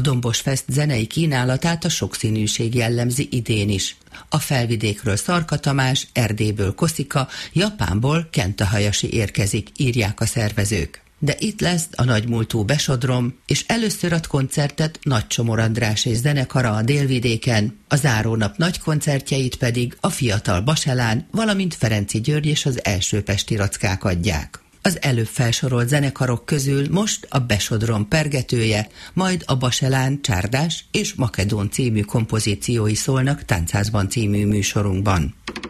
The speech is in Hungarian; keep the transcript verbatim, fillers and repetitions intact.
Dombos Fest zenei kínálatát a sokszínűség jellemzi idén is. A Felvidékről Szarka Tamás, Erdélyből Koszika, Japánból Kenta Hayashi érkezik, írják a szervezők. De itt lesz a nagymúltú Besodrom, és először ad koncertet Nagy Csomor András és zenekara a Délvidéken, a zárónap nagy koncertjeit pedig a Fiatal Baselán, valamint Ferenczy György és az Első Pesti Rackák adják. Az előbb felsorolt zenekarok közül most a Besodrom pergetője, majd a Baselán Csárdás és Makedón című kompozíciói szólnak Táncházban című műsorunkban.